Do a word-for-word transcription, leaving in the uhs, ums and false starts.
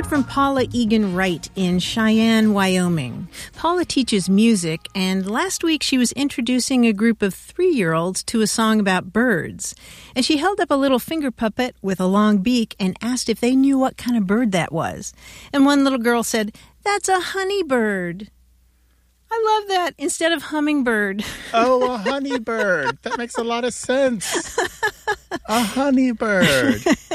heard from Paula Egan Wright in Cheyenne, Wyoming. Paula teaches music, and last week she was introducing a group of three-year-olds to a song about birds. And she held up a little finger puppet with a long beak and asked if they knew what kind of bird that was. And one little girl said, "That's a honeybird." I love that, instead of hummingbird. Oh, a honeybird. That makes a lot of sense. A honeybird.